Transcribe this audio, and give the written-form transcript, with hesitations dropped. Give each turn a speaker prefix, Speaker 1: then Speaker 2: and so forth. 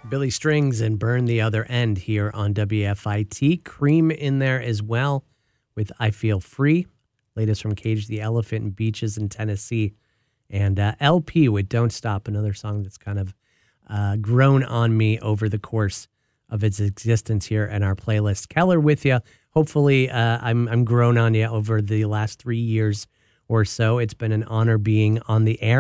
Speaker 1: Billy Strings and Burn the Other End here on WFIT. Cream in there as well with I Feel Free. Latest from Cage the Elephant and Beaches in Tennessee. And LP with Don't Stop, another song that's kind of grown on me over the course of its existence here in our playlist. Keller with you. Hopefully I'm grown on you over the last 3 years or so. It's been an honor being on the air.